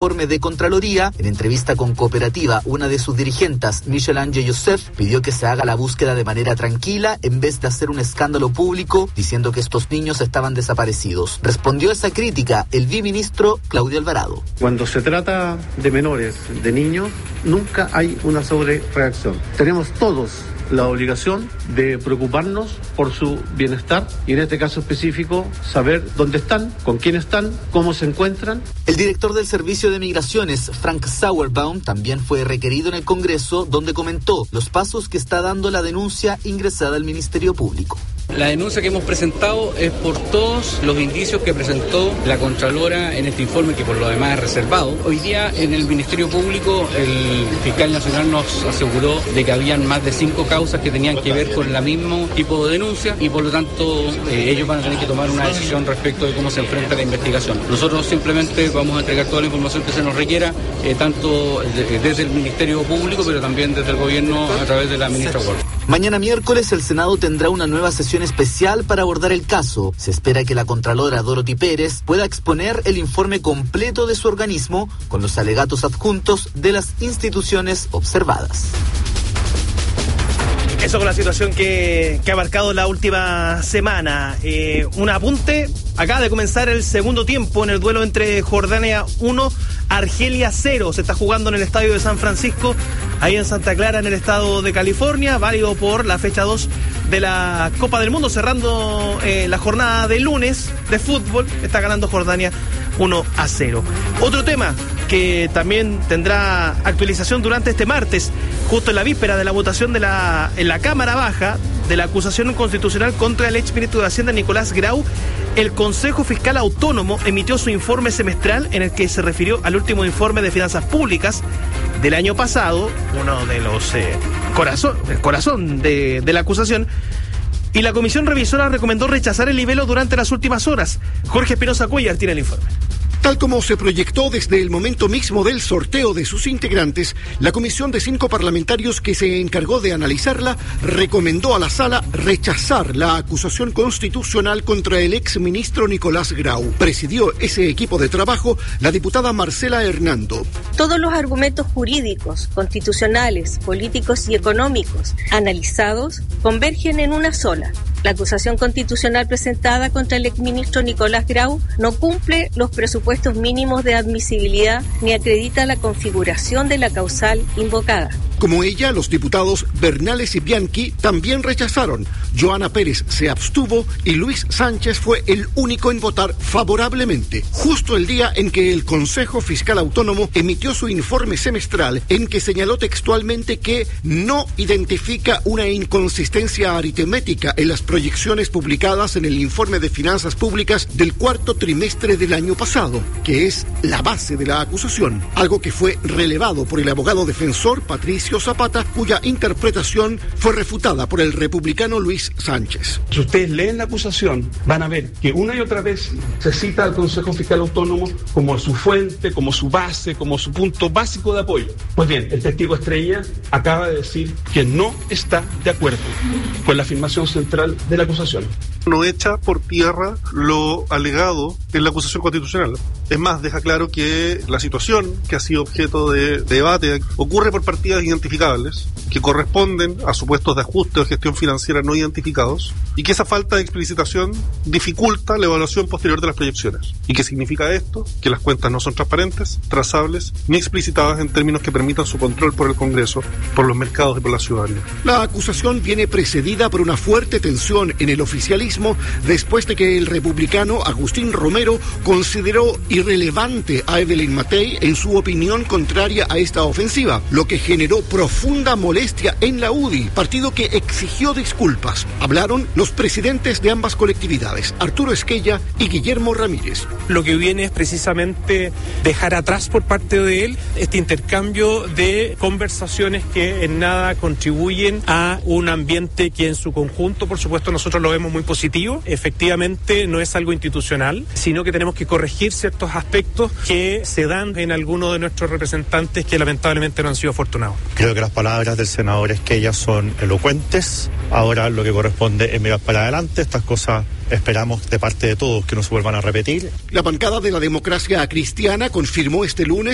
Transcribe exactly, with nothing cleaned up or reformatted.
informe de Contraloría. En entrevista con Cooperativa, una de sus dirigentes, Michel Ange Joseph, pidió que se haga la búsqueda de manera tranquila en vez de hacer un escándalo público diciendo que estos niños estaban desaparecidos. Respondió a esa crítica el viceministro Claudio Alvarado. Cuando se trata de menores, de niños, nunca hay una sobrereacción. Tenemos todos la obligación de preocuparnos por su bienestar y en este caso específico saber dónde están, con quién están, cómo se encuentran. El director del Servicio de Migraciones, Frank Sauerbaum, también fue requerido en el Congreso, donde comentó los pasos que está dando la denuncia ingresada al Ministerio Público. La denuncia que hemos presentado es por todos los indicios que presentó la Contralora en este informe, que por lo demás es reservado. Hoy día en el Ministerio Público el fiscal nacional nos aseguró de que habían más de cinco causas que tenían que ver con el mismo tipo de denuncia y por lo tanto eh, ellos van a tener que tomar una decisión respecto de cómo se enfrenta la investigación. Nosotros simplemente vamos a entregar toda la información que se nos requiera, eh, tanto de, desde el Ministerio Público, pero también desde el Gobierno a través de la ministra Ward. Mañana miércoles el Senado tendrá una nueva sesión especial para abordar el caso. Se espera que la Contralora Dorothy Pérez pueda exponer el informe completo de su organismo con los alegatos adjuntos de las instituciones observadas. Eso con la situación que, que ha marcado la última semana. Eh, un apunte, acaba de comenzar el segundo tiempo en el duelo entre Jordania uno, Argelia cero. Se está jugando en el estadio de San Francisco, ahí en Santa Clara, en el estado de California, válido por la fecha dos de la Copa del Mundo, cerrando eh, la jornada de lunes de fútbol. Está ganando Jordania uno a cero. Otro tema que también tendrá actualización durante este martes, justo en la víspera de la votación de la, en la Cámara Baja de la acusación constitucional contra el exministro de Hacienda Nicolás Grau, el Consejo Fiscal Autónomo emitió su informe semestral en el que se refirió al último informe de finanzas públicas del año pasado, uno de los eh, corazón, el corazón de, de la acusación. Y la comisión revisora recomendó rechazar el libelo durante las últimas horas. Jorge Espinosa Cuellar tiene el informe. Tal como se proyectó desde el momento mismo del sorteo de sus integrantes, la comisión de cinco parlamentarios que se encargó de analizarla recomendó a la sala rechazar la acusación constitucional contra el exministro Nicolás Grau. Presidió ese equipo de trabajo la diputada Marcela Hernando. Todos los argumentos jurídicos, constitucionales, políticos y económicos analizados convergen en una sola. La acusación constitucional presentada contra el exministro Nicolás Grau no cumple los presupuestos mínimos de admisibilidad ni acredita la configuración de la causal invocada. Como ella, los diputados Bernales y Bianchi también rechazaron. Joana Pérez se abstuvo y Luis Sánchez fue el único en votar favorablemente, justo el día en que el Consejo Fiscal Autónomo emitió su informe semestral, en que señaló textualmente que no identifica una inconsistencia aritmética en las proyecciones publicadas en el informe de finanzas públicas del cuarto trimestre del año pasado, que es la base de la acusación, algo que fue relevado por el abogado defensor Patricio Zapata, cuya interpretación fue refutada por el republicano Luis Sánchez. Si ustedes leen la acusación, van a ver que una y otra vez se cita al Consejo Fiscal Autónomo como su fuente, como su base, como su punto básico de apoyo. Pues bien, el testigo estrella acaba de decir que no está de acuerdo con la afirmación central de la acusación. No echa por tierra lo alegado en la acusación constitucional. Es más, deja claro que la situación que ha sido objeto de, de debate ocurre por partidas identificables que corresponden a supuestos de ajuste o gestión financiera no identificados y que esa falta de explicitación dificulta la evaluación posterior de las proyecciones. ¿Y qué significa esto? Que las cuentas no son transparentes, trazables ni explicitadas en términos que permitan su control por el Congreso, por los mercados y por la ciudadanía. La acusación viene precedida por una fuerte tensión en el oficialismo después de que el republicano Agustín Romero consideró irrelevante a Evelyn Matei en su opinión contraria a esta ofensiva, lo que generó profunda molestia en la U D I, partido que exigió disculpas. Hablaron los presidentes de ambas colectividades, Arturo Esquella y Guillermo Ramírez. Lo que viene es precisamente dejar atrás por parte de él este intercambio de conversaciones que en nada contribuyen a un ambiente que en su conjunto, por supuesto, nosotros lo vemos muy positivo. Efectivamente, no es algo institucional, sino que tenemos que corregir ciertos aspectos que se dan en algunos de nuestros representantes que lamentablemente no han sido afortunados. Creo que las palabras del senador Esquella son elocuentes. Ahora lo que corresponde es mirar para adelante. Estas cosas esperamos de parte de todos que no se vuelvan a repetir. La bancada de la Democracia Cristiana confirmó este lunes